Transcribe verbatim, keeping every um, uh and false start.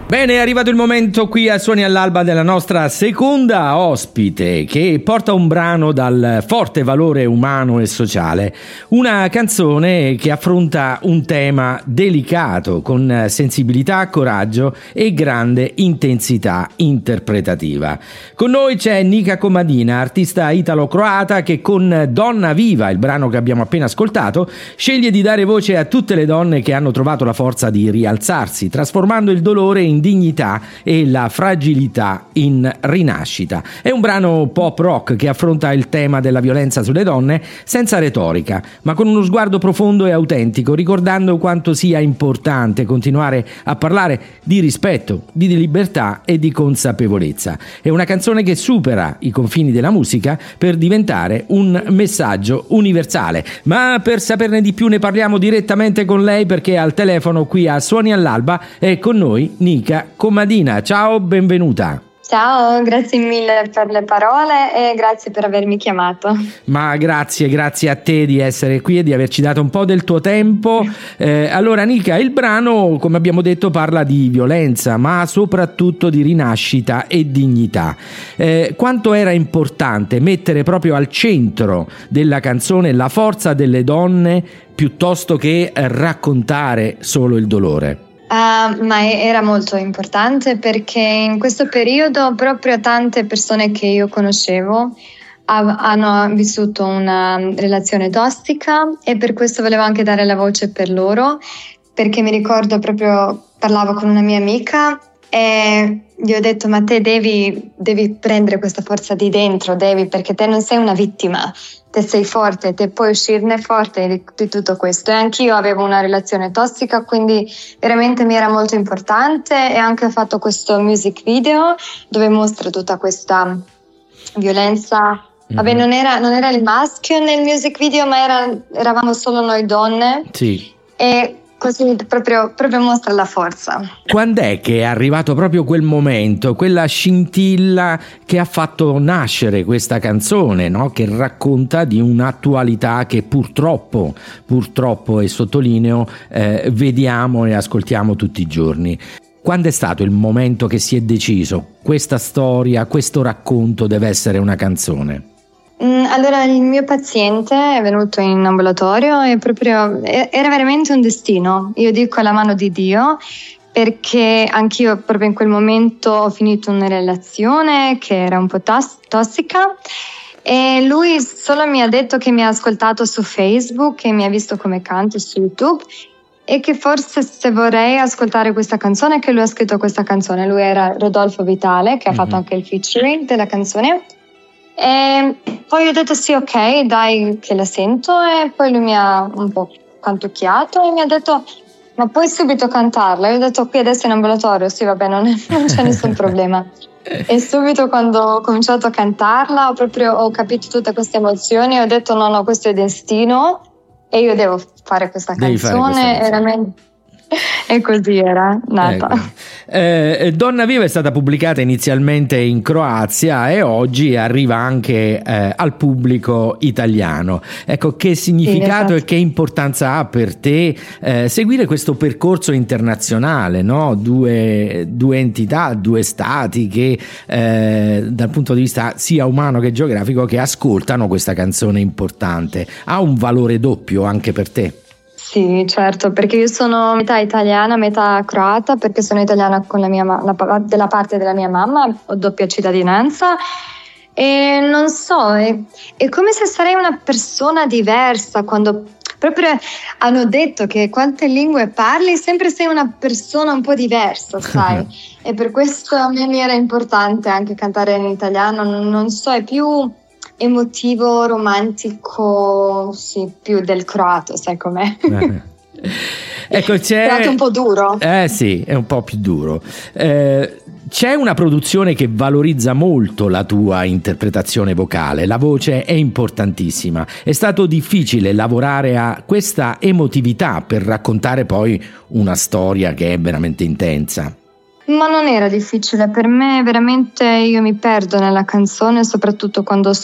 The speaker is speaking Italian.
Bene, è arrivato il momento qui a Suoni all'Alba della nostra seconda ospite, che porta un brano dal forte valore umano e sociale, una canzone che affronta un tema delicato con sensibilità, coraggio e grande intensità interpretativa. Con noi c'è Nika Komadina, artista italo-croata che con Donna Viva, il brano che abbiamo appena ascoltato, sceglie di dare voce a tutte le donne che hanno trovato la forza di rialzarsi, trasformando il dolore in dignità e la fragilità in rinascita. È un brano pop rock che affronta il tema della violenza sulle donne senza retorica, ma con uno sguardo profondo e autentico, ricordando quanto sia importante continuare a parlare di rispetto, di libertà e di consapevolezza. È una canzone che supera i confini della musica per diventare un messaggio universale. Ma per saperne di più ne parliamo direttamente con lei, perché al telefono qui a Suoni all'Alba è con noi Nika Komadina. Ciao, benvenuta. Ciao, grazie mille per le parole e grazie per avermi chiamato. Ma grazie, grazie a te di essere qui e di averci dato un po' del tuo tempo. Eh, allora Nika, il brano, come abbiamo detto, parla di violenza, ma soprattutto di rinascita e dignità. Eh, quanto era importante mettere proprio al centro della canzone la forza delle donne piuttosto che raccontare solo il dolore? Uh, ma era molto importante, perché in questo periodo proprio tante persone che io conoscevo av- hanno vissuto una relazione tossica, e per questo volevo anche dare la voce per loro, perché mi ricordo proprio, parlavo con una mia amica e gli ho detto: ma te devi, devi prendere questa forza di dentro, devi, perché te non sei una vittima, te sei forte, te puoi uscirne forte di, di tutto questo. E anch'io avevo una relazione tossica, quindi veramente mi era molto importante, e anche ho fatto questo music video dove mostra tutta questa violenza. Mm-hmm. Vabbè, non era, non era il maschio nel music video, ma era, eravamo solo noi donne. Sì. E così proprio, proprio mostra la forza. Quando è che è arrivato proprio quel momento, quella scintilla che ha fatto nascere questa canzone, no? Che racconta di un'attualità che purtroppo, purtroppo e sottolineo, eh, vediamo e ascoltiamo tutti i giorni. Quando è stato il momento che si è deciso: questa storia, questo racconto deve essere una canzone? Allora, il mio paziente è venuto in ambulatorio e proprio era veramente un destino. Io dico la mano di Dio, perché anch'io proprio in quel momento ho finito una relazione che era un po' tos- tossica, e lui solo mi ha detto che mi ha ascoltato su Facebook e mi ha visto come canto su YouTube, e che forse se vorrei ascoltare questa canzone, che lui ha scritto questa canzone. Lui era Rodolfo Vitale, che mm-hmm. ha fatto anche il featuring della canzone. E poi ho detto sì, ok, dai che la sento, e poi lui mi ha un po' cantucchiato e mi ha detto: ma puoi subito cantarla? E ho detto: qui adesso è in ambulatorio, sì vabbè, non, è, non c'è nessun problema. E subito quando ho cominciato a cantarla ho proprio ho capito tutte queste emozioni, ho detto no no, questo è destino e io devo fare questa canzone, fare questa canzone. Veramente. E così era nata. Ecco. Eh, Donna Viva è stata pubblicata inizialmente in Croazia e oggi arriva anche eh, al pubblico italiano. Ecco, che significato sì, esatto. e che importanza ha per te eh, seguire questo percorso internazionale, no? Due, due entità, due stati che eh, dal punto di vista sia umano che geografico che ascoltano questa canzone importante. Ha un valore doppio anche per te? Sì, certo, perché io sono metà italiana, metà croata, perché sono italiana con la mia la, della parte della mia mamma, ho doppia cittadinanza, e non so, è, è come se sarei una persona diversa quando proprio hanno detto che quante lingue parli, sempre sei una persona un po' diversa, sai? E per questo a me mi era importante anche cantare in italiano, non, non so, è più emotivo, romantico, sì, più del croato, sai com'è? Eh. Ecco, c'è croato un po' duro. Eh sì, è un po' più duro. Eh, c'è una produzione che valorizza molto la tua interpretazione vocale, la voce è importantissima. È stato difficile lavorare a questa emotività per raccontare poi una storia che è veramente intensa. Ma non era difficile, per me veramente io mi perdo nella canzone, soprattutto quando